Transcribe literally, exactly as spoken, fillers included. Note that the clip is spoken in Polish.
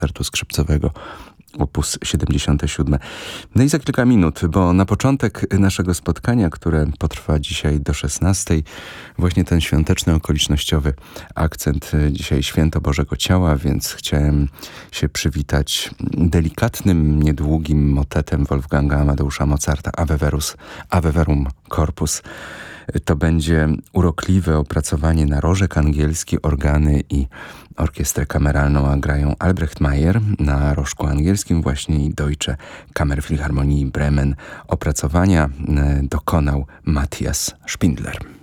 koncertu skrzypcowego opus siedemdziesiąte siódme. No i za kilka minut, bo na początek naszego spotkania, które potrwa dzisiaj do szesnastej, właśnie ten świąteczny, okolicznościowy akcent. Dzisiaj święto Bożego Ciała, więc chciałem się przywitać delikatnym, niedługim motetem Wolfganga Amadeusza Mozarta Ave Verus, Ave Verum Corpus. To będzie urokliwe opracowanie na rożek angielski, organy i orkiestrę kameralną, a grają Albrecht Meyer na rożku angielskim właśnie i Deutsche Kammerphilharmonie Bremen. Opracowania dokonał Matthias Spindler.